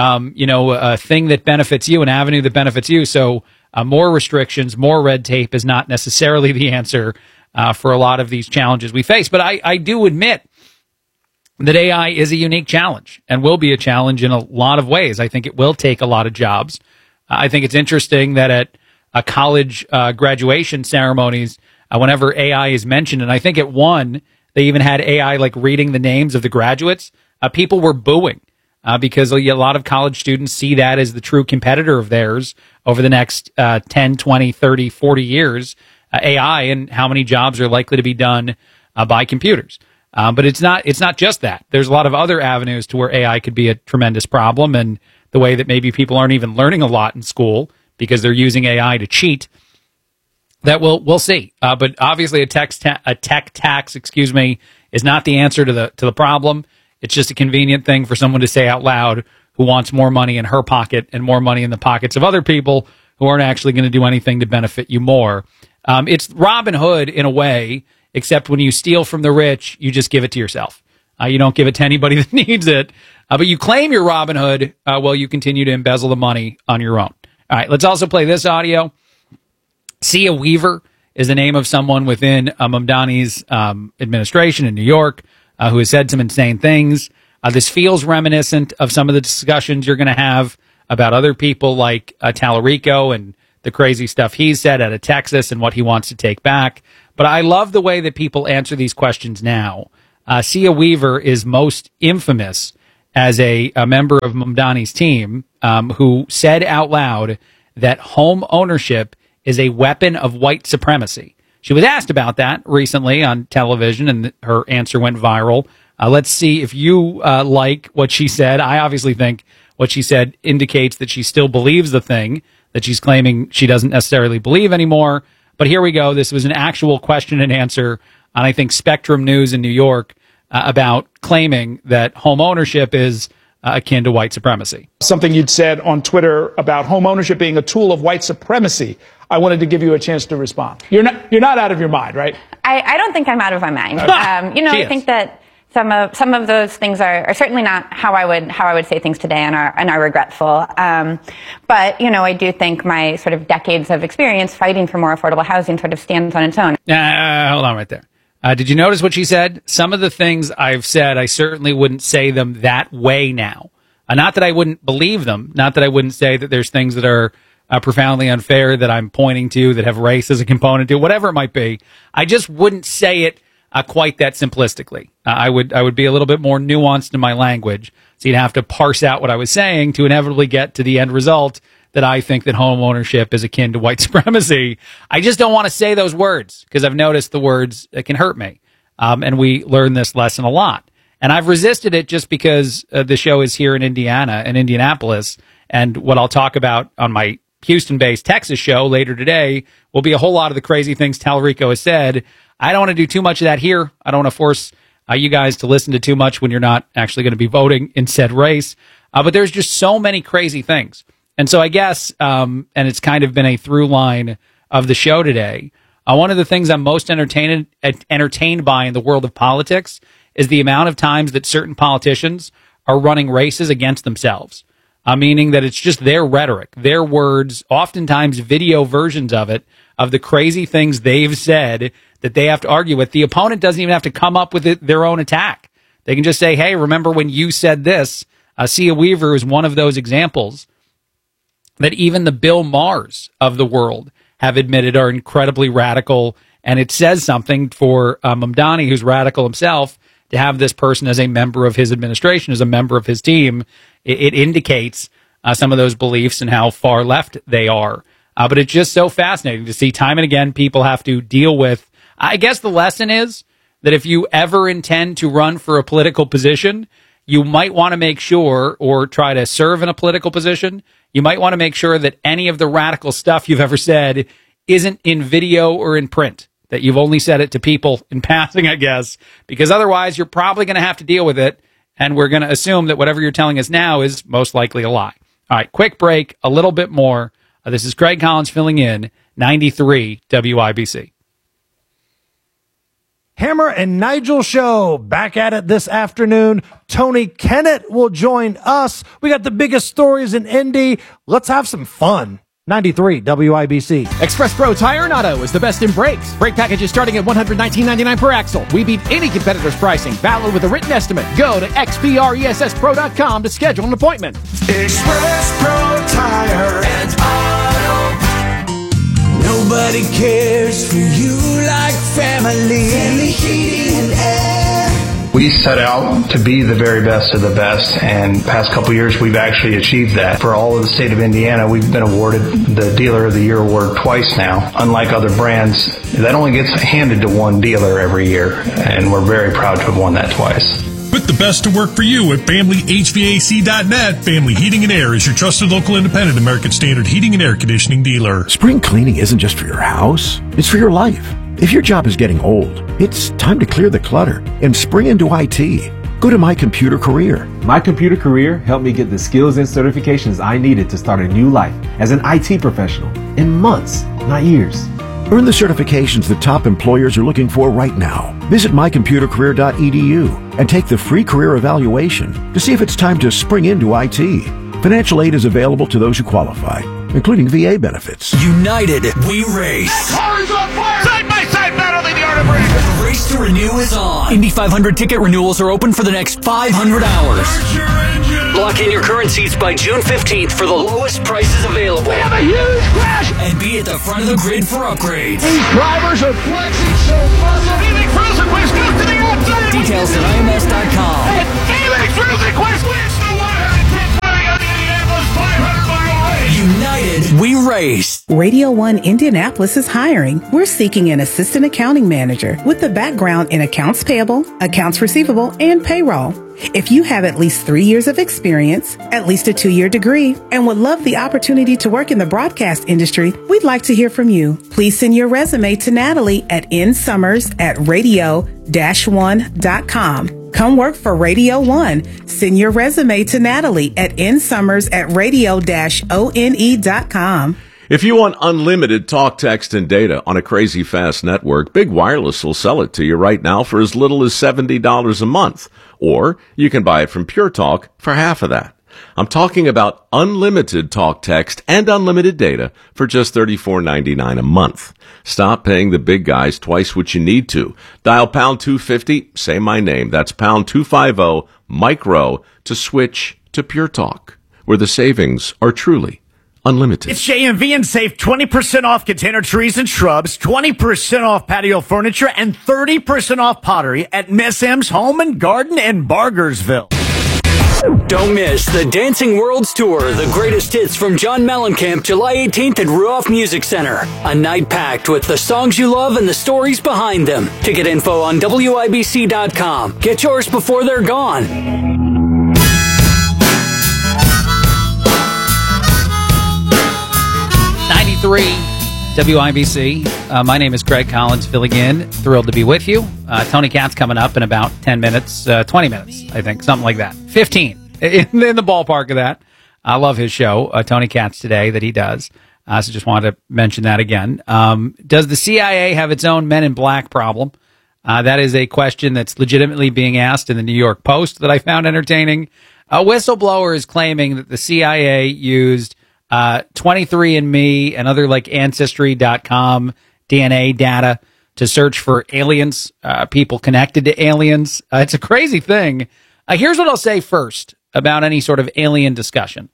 Speaker 7: a thing that benefits you, an avenue that benefits you. So more restrictions, more red tape is not necessarily the answer for a lot of these challenges we face. But I do admit that AI is a unique challenge and will be a challenge in a lot of ways. I think it will take a lot of jobs. I think it's interesting that at college graduation ceremonies, whenever AI is mentioned, and I think at one, they even had AI like reading the names of the graduates, people were booing because a lot of college students see that as the true competitor of theirs over the next 10, 20, 30, 40 years, AI and how many jobs are likely to be done by computers. But it's not just that. There's a lot of other avenues to where AI could be a tremendous problem, and the way that maybe people aren't even learning a lot in school because they're using AI to cheat. That we'll see. But obviously, a tech tax, is not the answer to the problem. It's just a convenient thing for someone to say out loud who wants more money in her pocket and more money in the pockets of other people who aren't actually going to do anything to benefit you more. It's Robin Hood in a way. Except when you steal from the rich, you just give it to yourself. You don't give it to anybody that needs it. But you claim you're Robin Hood while you continue to embezzle the money on your own. All right, let's also play this audio. Sia Weaver is the name of someone within Mamdani's administration in New York who has said some insane things. This feels reminiscent of some of the discussions you're going to have about other people like Tallarico and the crazy stuff he's said out of Texas and what he wants to take back. But I love the way that people answer these questions now. Sia Weaver is most infamous as a member of Mamdani's team who said out loud that home ownership is a weapon of white supremacy. She was asked about that recently on television, and her answer went viral. Let's see if you like what she said. I obviously think what she said indicates that she still believes the thing that she's claiming she doesn't necessarily believe anymore. But here we go. This was an actual question and answer on, I think, Spectrum News in New York about claiming that home ownership is akin to white supremacy.
Speaker 14: Something you'd said on Twitter about home ownership being a tool of white supremacy. I wanted to give you a chance to respond. You're not out of your mind, right?
Speaker 16: I don't think I'm out of my mind. I think that some of those things are certainly not how I would say things today and are regretful. But I do think my sort of decades of experience fighting for more affordable housing sort of stands on its own.
Speaker 7: Hold on right there. Did you notice what she said? Some of the things I've said, I certainly wouldn't say them that way now. Not that I wouldn't believe them. Not that I wouldn't say that there's things that are profoundly unfair that I'm pointing to that have race as a component to, whatever it might be. I just wouldn't say it quite that simplistically. I would be a little bit more nuanced in my language. So you'd have to parse out what I was saying to inevitably get to the end result that I think that home ownership is akin to white supremacy. I just don't want to say those words because I've noticed the words can hurt me. And we learn this lesson a lot. And I've resisted it just because the show is here in Indiana, in Indianapolis. And what I'll talk about on my Houston-based Texas show later today will be a whole lot of the crazy things Tallarico has said. I don't want to do too much of that here. I don't want to force you guys to listen to too much when you're not actually going to be voting in said race. But there's just so many crazy things. And so I guess, and it's kind of been a through line of the show today, one of the things I'm most entertained by in the world of politics is the amount of times that certain politicians are running races against themselves, meaning that it's just their rhetoric, their words, oftentimes video versions of it, of the crazy things they've said that they have to argue with. The opponent doesn't even have to come up with their own attack. They can just say, hey, remember when you said this? Sia Weaver is one of those examples that even the Bill Maher's of the world have admitted are incredibly radical. And it says something for Mamdani, who's radical himself, to have this person as a member of his administration, as a member of his team. It indicates some of those beliefs and how far left they are. But it's just so fascinating to see time and again people have to deal with. I guess the lesson is that if you ever intend to run for a political position, you might want to make sure, or try to serve in a political position, you might want to make sure that any of the radical stuff you've ever said isn't in video or in print, that you've only said it to people in passing, I guess, because otherwise you're probably going to have to deal with it, and we're going to assume that whatever you're telling us now is most likely a lie. All right, quick break, a little bit more. This is Craig Collins filling in, 93 WIBC.
Speaker 17: Hammer and Nigel show back at it this afternoon. Tony Kennett will join us. We got the biggest stories in Indy. Let's have some fun. 93 WIBC.
Speaker 18: Express Pro Tire and Auto is the best in brakes. Brake packages starting at $119.99 per axle. We beat any competitor's pricing. Valid with a written estimate. Go to xpresspro.com to schedule an appointment.
Speaker 19: Express Pro Tire and Auto. Nobody cares for you like family. Family Heating and Air.
Speaker 20: We set out to be the very best of the best, and the past couple years we've actually achieved that. For all of the state of Indiana, we've been awarded the Dealer of the Year award twice now. Unlike other brands, that only gets handed to one dealer every year, and we're very proud to have won that twice.
Speaker 15: Put the best to work for you at FamilyHVAC.net. Family Heating and Air is your trusted local independent American Standard heating and air conditioning dealer.
Speaker 21: Spring cleaning isn't just for your house, it's for your life. If your job is getting old, it's time to clear the clutter and spring into IT. Go to My Computer Career.
Speaker 28: My Computer Career helped me get the skills and certifications I needed to start a new life as an IT professional in months, not years.
Speaker 21: Earn the certifications that top employers are looking for right now. Visit mycomputercareer.edu and take the free career evaluation to see if it's time to spring into IT. Financial aid is available to those who qualify, including VA benefits.
Speaker 1: United, we race. Side-by-side battle in the art of racing. The race to renew is on. Indy 500 ticket renewals are open for the next 500 hours. Lock in your current seats by June 15th for the lowest prices available. We have a huge crash! And be at the front of the grid for upgrades.
Speaker 19: These drivers are flexing so muscle. Felix Rosenquist goes to the outside.
Speaker 1: Details at IMS.com.
Speaker 19: And Felix Rosenquist wins the 110th running of the Indianapolis 500-mile race.
Speaker 1: United, we race.
Speaker 26: Radio 1 Indianapolis is hiring. We're seeking an assistant accounting manager with a background in accounts payable, accounts receivable, and payroll. If you have at least 3 years of experience, at least a 2-year degree, and would love the opportunity to work in the broadcast industry, we'd like to hear from you. Please send your resume to Natalie at nsummers@radio-1.com. Come work for Radio 1. Send your resume to Natalie at nsummers@radio-one.com.
Speaker 2: If you want unlimited talk, text, and data on a crazy fast network, Big Wireless will sell it to you right now for as little as $70 a month. Or you can buy it from Pure Talk for half of that. I'm talking about unlimited talk, text, and unlimited data for just $34.99 a month. Stop paying the big guys twice what you need to. Dial pound 250, say my name. That's pound 250, micro, to switch to Pure Talk, where the savings are truly unlimited.
Speaker 3: It's JMV and save 20% off container trees and shrubs, 20% off patio furniture, and 30% off pottery at Miss M's Home and Garden in Bargersville.
Speaker 1: Don't miss the Dancing Worlds Tour, the greatest hits from John Mellencamp, July 18th at Ruoff Music Center. A night packed with the songs you love and the stories behind them. Ticket info on WIBC.com. Get yours before they're gone.
Speaker 7: 93 WIBC. My name is Greg Collins, filling in. Thrilled to be with you. Tony Katz coming up in about 10 minutes, 20 minutes, I think, something like that. 15, in the ballpark of that. I love his show, Tony Katz Today, that he does. So just wanted to mention that again. Does the CIA have its own Men in Black problem? That is a question that's legitimately being asked in the New York Post that I found entertaining. A whistleblower is claiming that the CIA used 23andMe and other like Ancestry.com DNA data to search for aliens, people connected to aliens. It's a crazy thing. Here's what I'll say first about any sort of alien discussion.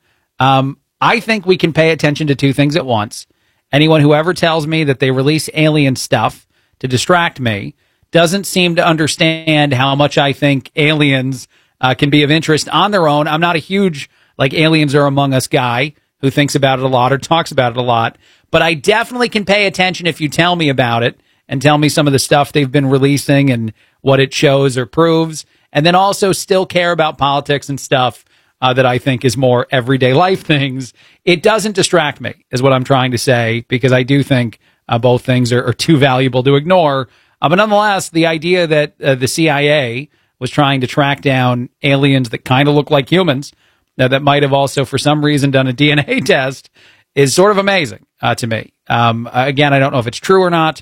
Speaker 7: I think we can pay attention to two things at once. Anyone who ever tells me that they release alien stuff to distract me doesn't seem to understand how much I think aliens can be of interest on their own. I'm not a huge like aliens are among us guy who thinks about it a lot or talks about it a lot. But I definitely can pay attention if you tell me about it and tell me some of the stuff they've been releasing and what it shows or proves. And then also still care about politics and stuff that I think is more everyday life things. It doesn't distract me, is what I'm trying to say, because I do think both things are too valuable to ignore. But nonetheless, the idea that the CIA was trying to track down aliens that kind of look like humans, that might have also, for some reason, done a DNA test, is sort of amazing to me. Again, I don't know if it's true or not,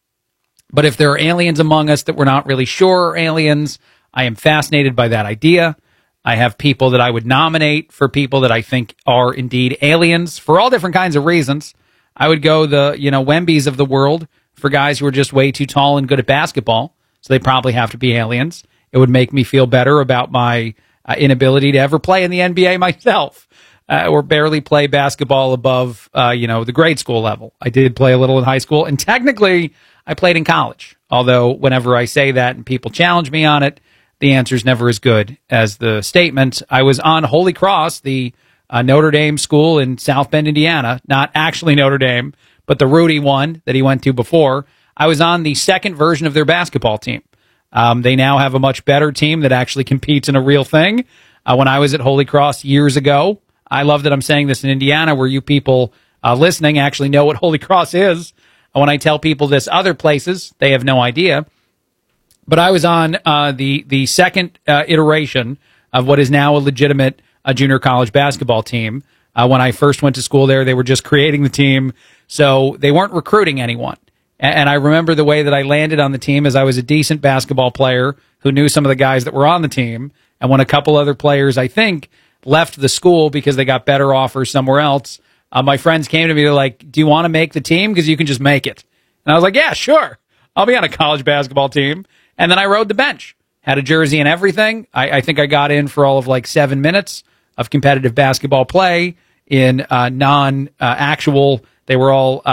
Speaker 7: but if there are aliens among us that we're not really sure are aliens, I am fascinated by that idea. I have people that I would nominate for people that I think are indeed aliens for all different kinds of reasons. I would go the, Wembys of the world for guys who are just way too tall and good at basketball, so they probably have to be aliens. It would make me feel better about my inability to ever play in the NBA myself, or barely play basketball above, the grade school level. I did play a little in high school, and technically I played in college. Although whenever I say that and people challenge me on it, the answer is never as good as the statement. I was on Holy Cross, the Notre Dame school in South Bend, Indiana. Not actually Notre Dame, but the Rudy one that he went to before. I was on the second version of their basketball team. They now have a much better team that actually competes in a real thing. When I was at Holy Cross years ago, I love that I'm saying this in Indiana, where you people listening actually know what Holy Cross is. When I tell people this other places, they have no idea. But I was on the second iteration of what is now a legitimate junior college basketball team. When I first went to school there, they were just creating the team, so they weren't recruiting anyone. And I remember the way that I landed on the team is I was a decent basketball player who knew some of the guys that were on the team. And when a couple other players, I think, left the school because they got better offers somewhere else, my friends came to me, they're like, do you want to make the team? Because you can just make it. And I was like, yeah, sure. I'll be on a college basketball team. And then I rode the bench, had a jersey and everything. I think I got in for all of like 7 minutes of competitive basketball play in non-actual. They were all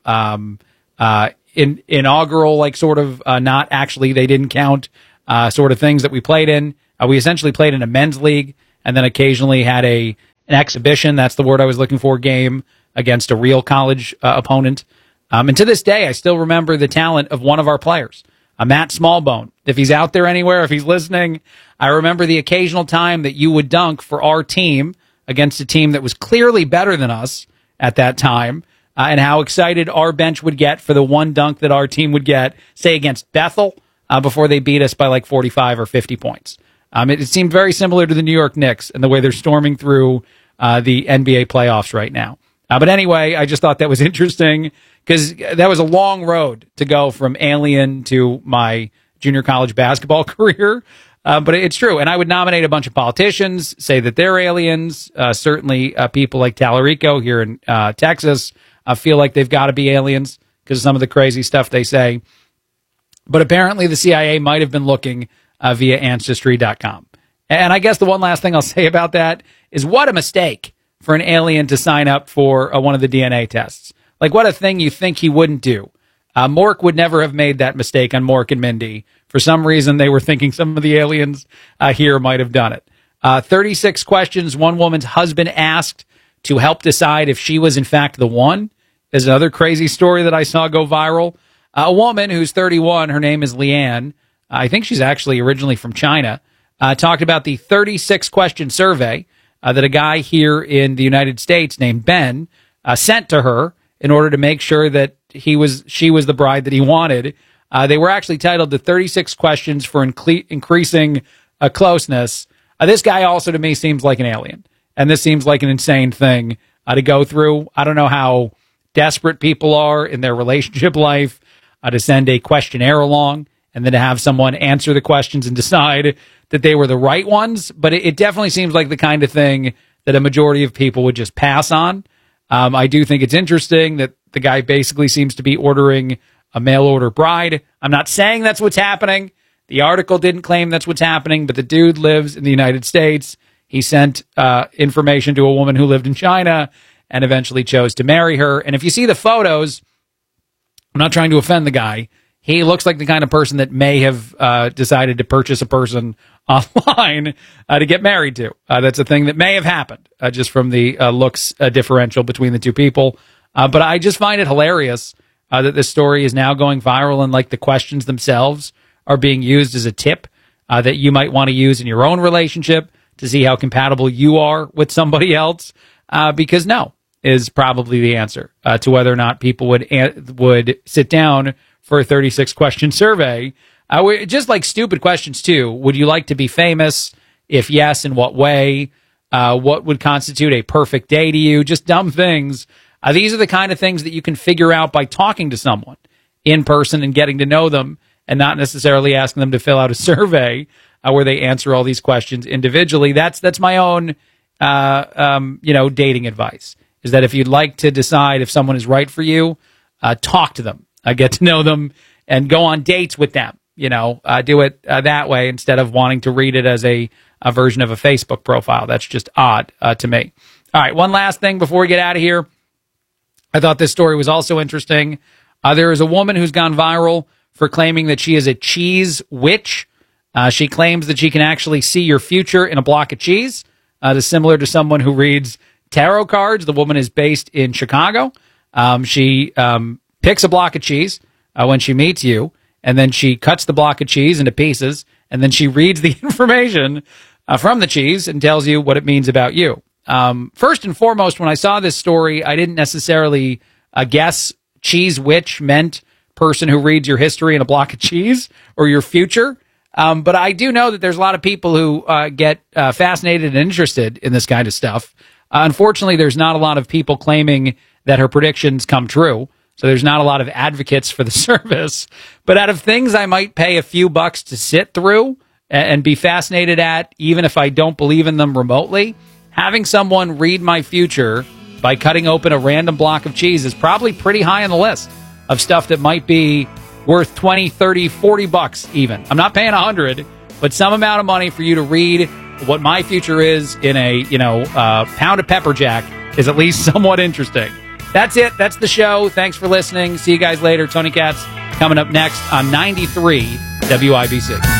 Speaker 7: inaugural, like sort of not actually, they didn't count sort of things that we played in. We essentially played in a men's league and then occasionally had an exhibition, that's the word I was looking for, game against a real college opponent. And to this day, I still remember the talent of one of our players, Matt Smallbone. If he's out there anywhere, if he's listening, I remember the occasional time that you would dunk for our team against a team that was clearly better than us at that time, and how excited our bench would get for the one dunk that our team would get, say, against Bethel, before they beat us by like 45 or 50 points. It seemed very similar to the New York Knicks and the way they're storming through the NBA playoffs right now. But anyway, I just thought that was interesting because that was a long road to go from alien to my junior college basketball career. But it's true. And I would nominate a bunch of politicians, say that they're aliens. Certainly people like Tallarico here in Texas feel like they've got to be aliens because of some of the crazy stuff they say. But apparently the CIA might have been looking via Ancestry.com. And I guess the one last thing I'll say about that is what a mistake for an alien to sign up for one of the DNA tests. Like, what a thing you think he wouldn't do. Mork would never have made that mistake on Mork and Mindy. For some reason, they were thinking some of the aliens here might have done it. 36 questions one woman's husband asked to help decide if she was, in fact, the one. Is another crazy story that I saw go viral. A woman who's 31, her name is Leanne. I think she's actually originally from China. Talked about the 36-question survey that a guy here in the United States named Ben sent to her in order to make sure that she was the bride that he wanted. They were actually titled the 36 questions for increasing closeness. This guy also to me seems like an alien, and this seems like an insane thing to go through. I don't know how desperate people are in their relationship life to send a questionnaire along and then to have someone answer the questions and decide that they were the right ones. But it definitely seems like the kind of thing that a majority of people would just pass on. I do think it's interesting that the guy basically seems to be ordering a mail-order bride. I'm not saying that's what's happening. The article didn't claim that's what's happening, but the dude lives in the United States. He sent information to a woman who lived in China and eventually chose to marry her. And if you see the photos, I'm not trying to offend the guy. He looks like the kind of person that may have decided to purchase a person online to get married to. That's a thing that may have happened just from the looks differential between the two people. But I just find it hilarious that this story is now going viral and like the questions themselves are being used as a tip that you might want to use in your own relationship to see how compatible you are with somebody else. Because no is probably the answer to whether or not people would sit down for a 36-question survey. Just like stupid questions, too. Would you like to be famous? If yes, in what way? What would constitute a perfect day to you? Just dumb things. These are the kind of things that you can figure out by talking to someone in person and getting to know them and not necessarily asking them to fill out a survey where they answer all these questions individually. That's my own dating advice, is that if you'd like to decide if someone is right for you, talk to them. Get to know them and go on dates with them. Do it that way instead of wanting to read it as a version of a Facebook profile. That's just odd to me. All right, one last thing before we get out of here. I thought this story was also interesting. There is a woman who's gone viral for claiming that she is a cheese witch. She claims that she can actually see your future in a block of cheese. Similar to someone who reads tarot cards. The woman is based in Chicago. She picks a block of cheese when she meets you, and then she cuts the block of cheese into pieces, and then she reads the information from the cheese and tells you what it means about you. First and foremost, when I saw this story, I didn't necessarily guess cheese witch meant person who reads your history in a block of cheese or your future. But I do know that there's a lot of people who get fascinated and interested in this kind of stuff. Unfortunately, there's not a lot of people claiming that her predictions come true. So there's not a lot of advocates for the service. But out of things I might pay a few bucks to sit through and be fascinated at, even if I don't believe in them remotely, having someone read my future by cutting open a random block of cheese is probably pretty high on the list of stuff that might be worth 20, 30, 40 bucks even. I'm not paying 100, but some amount of money for you to read what my future is in a, pound of pepper jack is at least somewhat interesting. That's it. That's the show. Thanks for listening. See you guys later. Tony Katz coming up next on 93 WIBC.